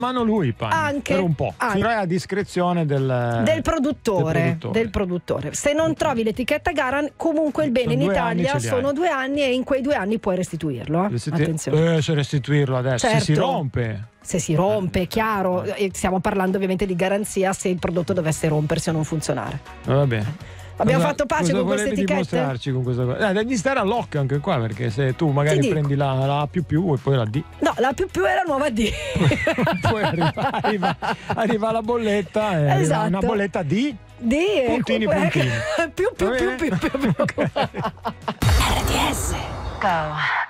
mano lui Pagni, Anche, per un po', anche. però è a discrezione del produttore. Se non trovi l'etichetta Garan, comunque il bene in Sono 2 Italia anni ce li sono hai. 2 anni e in quei 2 anni puoi restituirlo. Attenzione. Se restituirlo adesso, se si Certo. rompe. Se si rompe, chiaro, e stiamo parlando ovviamente di garanzia se il prodotto dovesse rompersi o non funzionare. Va bene. Abbiamo fatto pace con queste etichette? Dimostrarci con questa cosa? Devi stare all'occhio anche qua, perché se tu magari Ti dico. prendi la A++ e poi la D, No, la più è la nuova D. poi arriva la bolletta e arriva Esatto. una bolletta D. D Puntini, più. Va bene? RDS. Go.